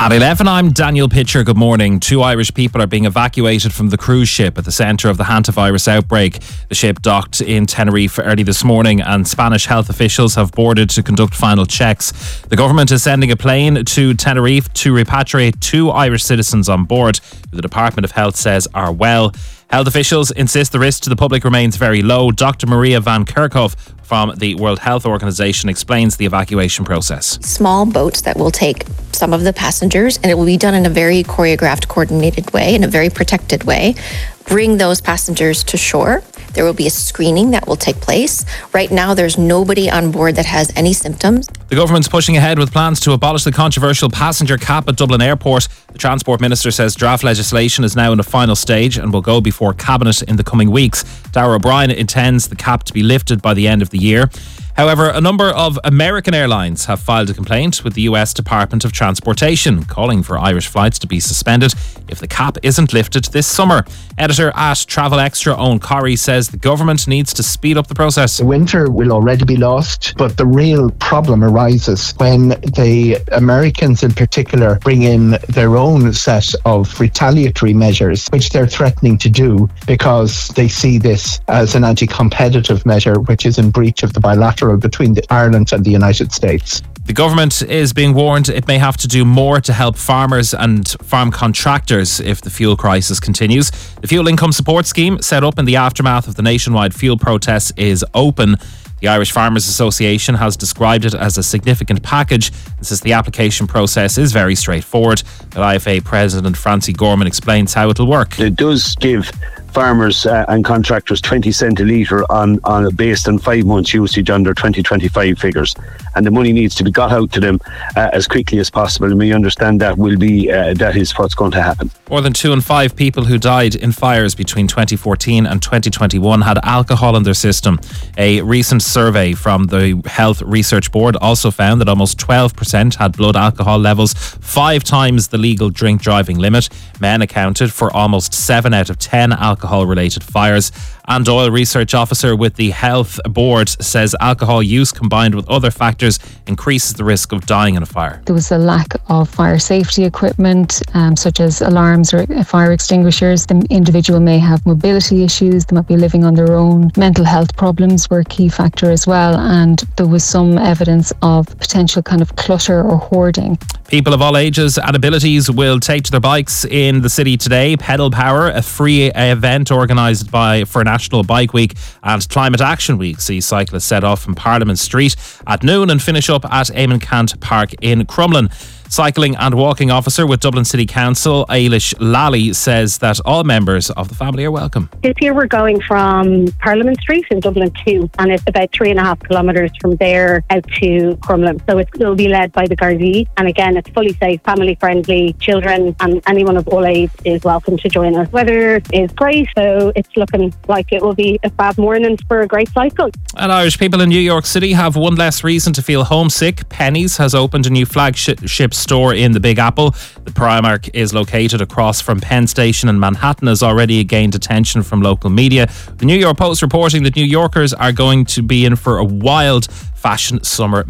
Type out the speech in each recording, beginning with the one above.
At 11, I'm Daniel Pitcher. Good morning. 2 Irish people are being evacuated from the cruise ship at the centre of the hantavirus outbreak. The ship docked in Tenerife early this morning and Spanish health officials have boarded to conduct final checks. The government is sending a plane to Tenerife to repatriate 2 Irish citizens on board, who the Department of Health says are well. Health officials insist the risk to the public remains very low. Dr. Maria Van Kerkhove from the World Health Organization explains the evacuation process. Small boats that will take some of the passengers, and it will be done in a very choreographed, coordinated way, in a very protected way. Bring those passengers to shore. There will be a screening that will take place. Right now, there's nobody on board that has any symptoms. The government's pushing ahead with plans to abolish the controversial passenger cap at Dublin Airport. The Transport Minister says draft legislation is now in a final stage and will go before Cabinet in the coming weeks. Darragh O'Brien intends the cap to be lifted by the end of the year. However, a number of American airlines have filed a complaint with the US Department of Transportation, calling for Irish flights to be suspended if the cap isn't lifted this summer. Editor at Travel Extra, Owen Corrie, says the government needs to speed up the process. The winter will already be lost, but the real problem arises when the Americans in particular bring in their own set of retaliatory measures, which they're threatening to do because they see this as an anti-competitive measure, which is in breach of the bilateral between Ireland and the United States. The government is being warned it may have to do more to help farmers and farm contractors if the fuel crisis continues. The Fuel Income Support Scheme, set up in the aftermath of the nationwide fuel protests, is open. The Irish Farmers Association has described it as a significant package and says the application process is very straightforward. The IFA President Francie Gorman explains how it'll work. It does give farmers and contractors 20 cents a litre based on 5 months usage under 2025 figures, and the money needs to be got out to them as quickly as possible, and we understand that that is what's going to happen. More than 2 in 5 people who died in fires between 2014 and 2021 had alcohol in their system. A recent survey from the Health Research Board also found that almost 12% had blood alcohol levels 5 times the legal drink driving limit. Men accounted for almost 7 out of 10 alcohol-related fires. Anne Doyle, research officer with the Health Board, says alcohol use combined with other factors increases the risk of dying in a fire. There was a lack of fire safety equipment, such as alarms or fire extinguishers. The individual may have mobility issues, they might be living on their own. Mental health problems were a key factor as well, and there was some evidence of potential kind of clutter or hoarding. People of all ages and abilities will take to their bikes in the city today. Pedal Power, a free event organised for National Bike Week and Climate Action Week, sees cyclists set off from Parliament Street at noon and finish up at Eamon Cant Park in Crumlin. Cycling and walking officer with Dublin City Council, Ailish Lally, says that all members of the family are welcome. This year we're going from Parliament Street in Dublin 2, and it's about 3.5 kilometres from there out to Crumlin. So it will be led by the Gardaí, and again it's fully safe, family friendly. Children and anyone of all age is welcome to join us. Weather is great, so it's looking like it will be a fab morning for a great cycle. And Irish people in New York City have one less reason to feel homesick. Penny's has opened a new flagship store in the Big Apple. The Primark is located across from Penn Station, and Manhattan has already gained attention from local media. The New York Post reporting that New Yorkers are going to be in for a wild fashion summer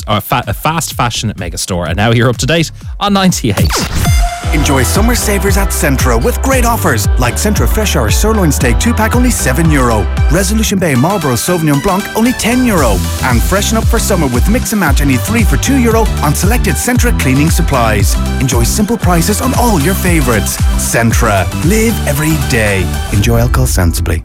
fast fashion mega store. And now you're up to date on 98. Enjoy summer savers at Centra with great offers like Centra Fresh Hour Sirloin Steak 2-pack only €7, Resolution Bay Marlborough Sauvignon Blanc only €10, and freshen up for summer with Mix and Match any 3 for €2 on selected Centra cleaning supplies. Enjoy simple prices on all your favourites. Centra. Live every day. Enjoy alcohol sensibly.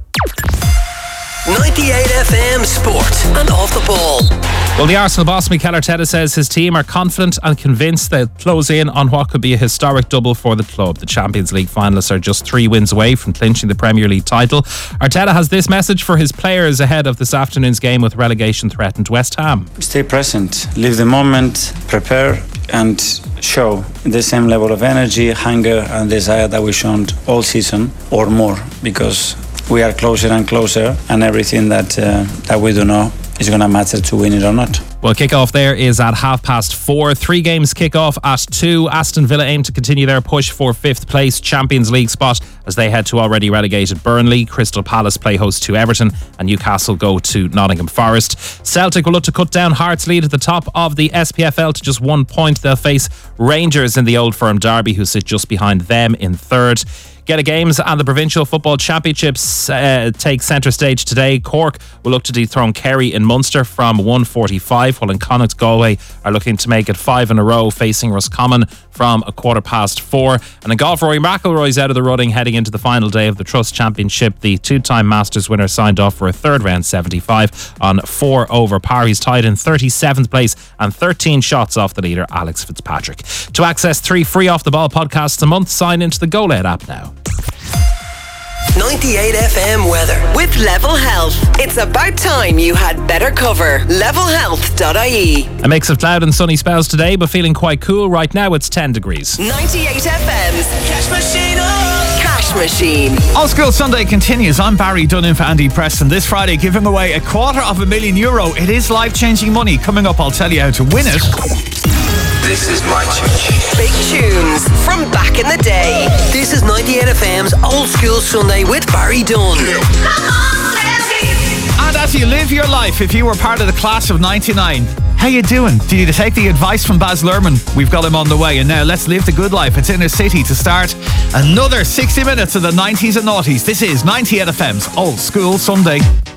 98 FM Sport and Off the Ball. Well, the Arsenal boss Mikel Arteta says his team are confident and convinced they'll close in on what could be a historic double for the club. The Champions League finalists are just 3 wins away from clinching the Premier League title. Arteta has this message for his players ahead of this afternoon's game with relegation threatened West Ham. Stay present, live the moment, prepare and show the same level of energy, hunger and desire that we've shown all season or more, because we are closer and closer, and everything that we do know is going to matter to win it or not. Well, kick-off there is at 4:30. 3 games kick-off at 2. Aston Villa aim to continue their push for 5th place Champions League spot as they head to already relegated Burnley. Crystal Palace play host to Everton and Newcastle go to Nottingham Forest. Celtic will look to cut down Hearts' lead at the top of the SPFL to just 1 point. They'll face Rangers in the Old Firm derby, who sit just behind them in 3rd. Geta Games and the Provincial Football Championships take centre stage today. Cork will look to dethrone Kerry in Munster from 1:45, while in Connacht Galway are looking to make it 5 in a row, facing Roscommon from 4:15. And in golf, Rory McIlroy's out of the running heading into the final day of the Trust Championship. The 2-time Masters winner signed off for a 3rd round 75 on 4 over par. He's tied in 37th place and 13 shots off the leader, Alex Fitzpatrick. To access 3 free Off the Ball podcasts a month, sign into the GoLed app now. 98 FM weather with Level Health. It's about time you had better cover. Levelhealth.ie. A mix of cloud and sunny spells today, but feeling quite cool. Right now it's 10 degrees. 98 FM's Cash Machine. Cash Machine. All School Sunday continues. I'm Barry Dunn for Andy Preston. This Friday, giving away €250,000. It is life-changing money. Coming up, I'll tell you how to win it. This is my tune. Big tunes from back in the day. This is 98 FM's Old School Sunday with Barry Dunn. And as you live your life, if you were part of the class of 99, how you doing? Did you take the advice from Baz Luhrmann? We've got him on the way. And now let's live the good life. It's Inner City to start another 60 minutes of the 90s and noughties. This is 98 FM's Old School Sunday.